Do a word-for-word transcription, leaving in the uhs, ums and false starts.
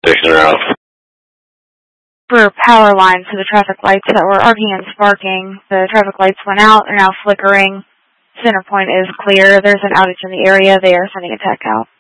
Station Ralph. For power lines to the traffic lights that were arcing and sparking, the traffic lights went out, they're now flickering. Center point is clear. There's an outage in the area. They are sending a tech out.